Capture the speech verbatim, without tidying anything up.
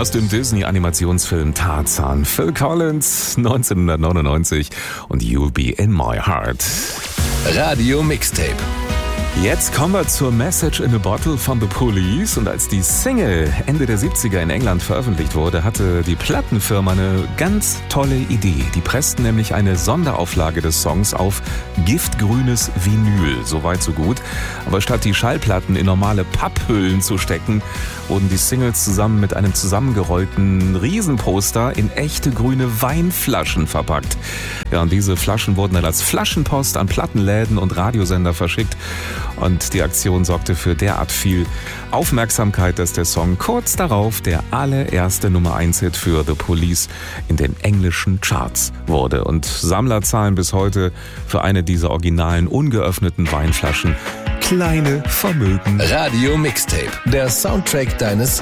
aus dem Disney-Animationsfilm Tarzan. Phil Collins, neunzehnhundertneunundneunzig und You'll Be in My Heart. Radio Mixtape. Jetzt kommen wir zur Message in a Bottle von The Police. Und als die Single Ende der siebziger in England veröffentlicht wurde, hatte die Plattenfirma eine ganz tolle Idee. Die pressten nämlich eine Sonderauflage des Songs auf giftgrünes Vinyl. Soweit so gut. Aber statt die Schallplatten in normale Papphüllen zu stecken, wurden die Singles zusammen mit einem zusammengerollten Riesenposter in echte grüne Weinflaschen verpackt. Ja, und diese Flaschen wurden dann als Flaschenpost an Plattenläden und Radiosender verschickt. Und die Aktion sorgte für derart viel Aufmerksamkeit, dass der Song kurz darauf der allererste Nummer eins Hit für The Police in den englischen Charts wurde. Und Sammler zahlen bis heute für eine dieser originalen, ungeöffneten Weinflaschen kleine Vermögen. Radio Mixtape, der Soundtrack deines